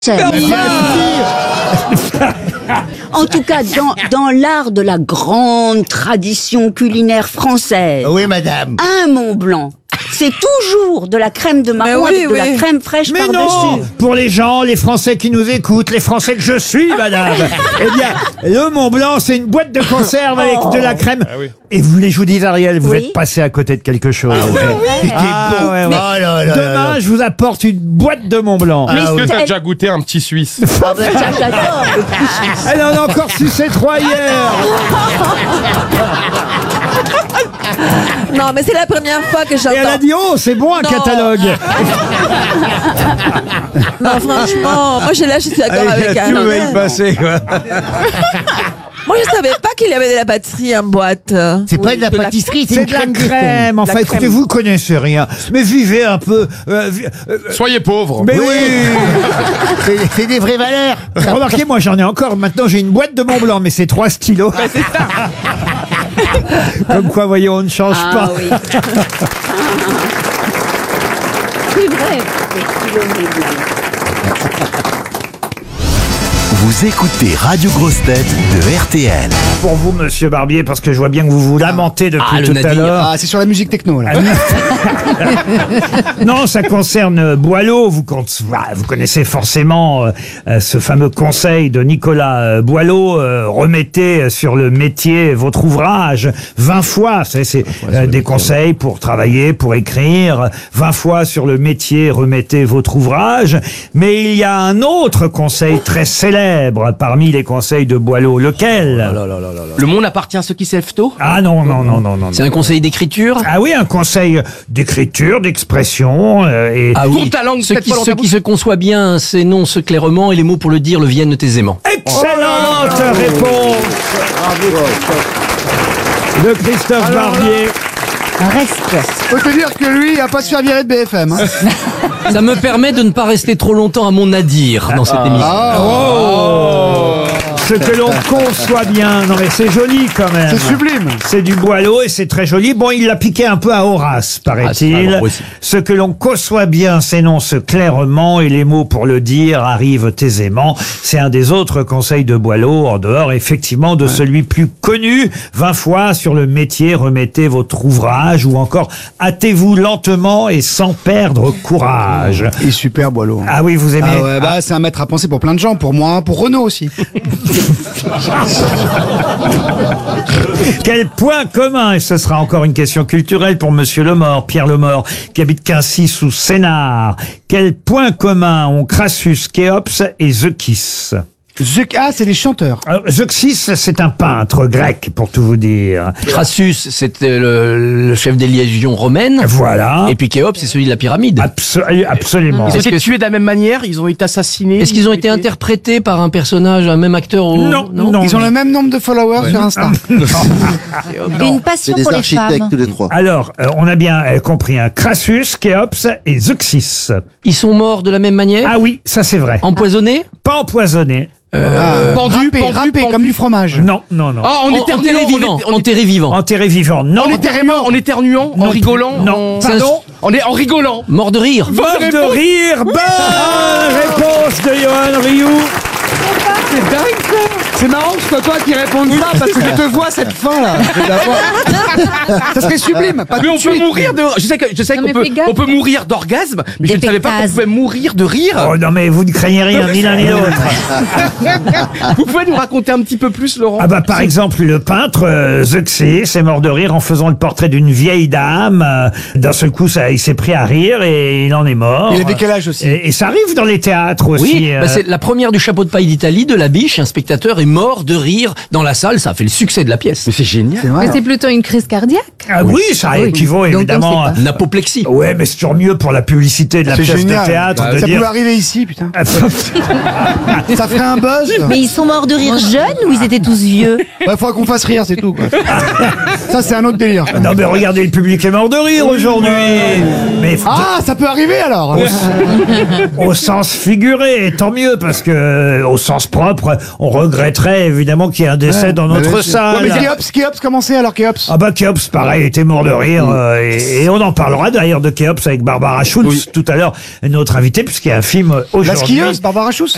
En tout cas, dans l'art de la grande tradition culinaire française, Oui, madame. un Mont Blanc, c'est toujours de la crème de marron avec de la crème fraîche Mais non, par-dessus. pour les gens, les Français qui nous écoutent, les Français que je suis, madame. Eh bien, le Mont Blanc, c'est une boîte de conserve avec de la crème. Et vous voulez, je vous dis, Ariel, vous êtes passé à côté de quelque chose. Ouais. Oh là là là Demain, là. je vous apporte une boîte de Mont Blanc. Est-ce que t'as déjà goûté un petit Suisse? Ah ben ça, j'adore. Le petit Suisse. Elle en a encore sucé 3 hier. Non, mais c'est la première fois que Et elle a j'entends. dit, oh, c'est bon un Non. catalogue. Non, franchement, moi je suis d'accord avec Tout va y Ariel. passer, quoi. Moi je savais pas qu'il y avait de la pâtisserie en boîte. C'est pas de la pâtisserie, C'est de la crème. Enfin, écoutez, vous connaissez rien. Mais vivez un peu. Soyez pauvres. Mais oui. C'est des vraies valeurs. Remarquez, moi j'en ai encore. Maintenant j'ai une boîte de Mont Blanc, mais c'est 3 stylos. Comme quoi, voyez, on ne change Ah pas. oui. C'est vrai. Les kilomètres blancs. Vous écoutez Radio Grosse Tête de RTL. Pour vous, monsieur Barbier, parce que je vois bien que vous vous lamentez depuis tout à l'heure. Ah, c'est sur la musique techno, là. Non, ça concerne Boileau. Vous connaissez forcément ce fameux conseil de Nicolas Boileau. Remettez sur le métier votre ouvrage 20 fois. C'est des conseils pour travailler, pour écrire. 20 fois sur le métier, remettez votre ouvrage. Mais il y a un autre conseil très célèbre parmi les conseils de Boileau. Lequel? Le monde appartient à ceux qui s'élèvent tôt. Ah non. C'est un conseil d'écriture. Ah oui, un conseil d'écriture, d'expression et Ah oui. Tourne ta langue, Ceux peut-être qui, pas dans ceux ta qui se conçoit bien s'énoncent clairement et les mots pour le dire le viennent aisément. excellente réponse de Christophe Barbier. Faut te dire que lui, il a pas se faire virer de BFM. Hein. Ça me permet de ne pas rester trop longtemps à mon nadir dans cette émission. Ce que l'on conçoit bien. Non mais c'est joli quand même. C'est sublime. C'est du Boileau et c'est très joli. Bon, il l'a piqué un peu à Horace, Ah, c'est paraît-il. vraiment possible. Ce que l'on conçoit bien s'énonce clairement et les mots pour le dire arrivent aisément. C'est un des autres conseils de Boileau, en dehors effectivement de celui plus connu. 20 fois sur le métier, remettez votre ouvrage, ou encore hâtez-vous lentement et sans perdre courage. Il est super, Boileau. Ah oui, vous aimez? Ah ouais, bah c'est un maître à penser pour plein de gens, pour moi, pour Renaud aussi. Quel point commun, et ce sera encore une question culturelle pour Monsieur Lemort, Pierre Lemort, qui habite Quincy sous Sénart. Quel point commun ont Crassus, Khéops et Zeuxis? C'est les chanteurs. Alors, Zeuxis, c'est un peintre grec, pour tout vous dire. Crassus, c'était le chef des légions romaines. Voilà. Et puis Khéops, c'est celui de la pyramide. Absolument. Ils ont Est-ce été que- tués de la même manière, ils ont été assassinés. Est-ce qu'ils ont été interprétés par un personnage, un même acteur ou... Non. Ils ont le même nombre de followers sur Insta. Une passion pour les femmes. tous les trois. Alors, on a bien compris, hein. Crassus, Khéops et Zeuxis. Ils sont morts de la même manière. Ah oui, ça c'est vrai. Empoisonnés. Pas empoisonnés. Râpé comme du fromage. Non. Ah, en éternuant, Enterrés vivants. Enterrés vivants, non. en éternuant, en rigolant. Non. en- Pardon? en rigolant. Morts de rire. Mort de rire. Bonne réponse de Johan Rioux. C'est dingue, ça. C'est marrant que ce soit toi qui réponde ça, parce que je te vois cette fin, là. Ça serait sublime. Pas Mais tout on de peut suite. mourir de. Je sais Non, qu'on mais peut, fais gaffe. on peut mourir d'orgasme, mais je ne savais pas qu'on D'épectase. pouvait mourir de rire. Oh non mais vous ne craignez rien, ni l'un ni l'autre. Vous pouvez nous raconter un petit peu plus, Laurent? Ah bah par exemple le peintre Zeuxis est mort de rire en faisant le portrait d'une vieille dame. D'un seul coup il s'est pris à rire et il en est mort. Il avait quel âge aussi? Et ça arrive dans les théâtres aussi. Oui, c'est la première du chapeau de paille d'Italie, de la biche. Un spectateur est mort de rire dans la salle. Ça a fait le succès de la pièce. Mais c'est génial. C'est vrai. Mais c'est plutôt une crise cardiaque. Ah oui, ça équivaut Donc, on évidemment. sait pas. L'apoplexie. Ouais, mais c'est toujours mieux pour la publicité de la C'est pièce génial. de théâtre de Ça dire. pouvait arriver ici, putain. Ça ferait un buzz. Mais ils sont morts de rire jeunes ou ils étaient tous vieux? Bah, faudra qu'on fasse rire, c'est tout, quoi. Ça, c'est un autre délire. quoi. Non mais regardez, le public est mort de rire aujourd'hui. Mais Ah, ça peut arriver, alors. au sens figuré, et tant mieux, parce que au sens propre, on regretterait évidemment qu'il y ait un décès dans notre Ouais, salle. mais Khéops, comment c'est, alors, Khéops? Ah bah Khéops, pareil, était mort de rire. Et on en parlera d'ailleurs de Khéops avec Barbara Schulz tout à l'heure, notre invitée, puisqu'il y a un film La aujourd'hui. skieuse, Barbara Schuss.